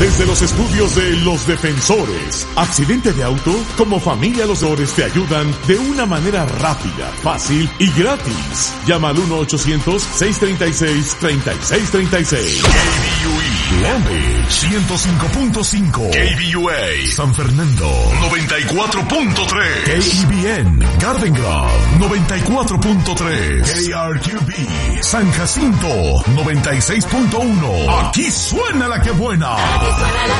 Desde los estudios de Los Defensores. Accidente de auto, como familia Los Defensores te ayudan de una manera rápida, fácil y gratis. Llama al 1-800-636-3636. KBUE Long Beach 105.5. KBUA San Fernando 94.3. KEBN Garden Grove 94.3. KRQB San Jacinto 96.1. Aquí suena la que buena.